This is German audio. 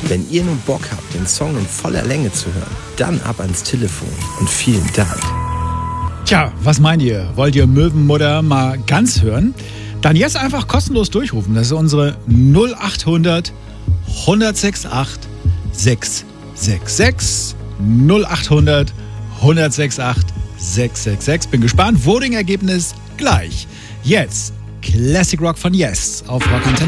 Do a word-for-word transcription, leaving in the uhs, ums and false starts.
Wenn ihr nun Bock habt, den Song in voller Länge zu hören, dann ab ans Telefon und vielen Dank. Tja, was meint ihr? Wollt ihr Möwenmutter mal ganz hören? Dann jetzt einfach kostenlos durchrufen. Das ist unsere null acht hundert, hundertsechsundachtzig, sechshundertsechsundsechzig. null acht hundert, hundertsechsundachtzig, sechshundertsechsundsechzig. Bin gespannt. Voting-Ergebnis gleich. Jetzt Classic Rock von Yes auf Rock Antenne.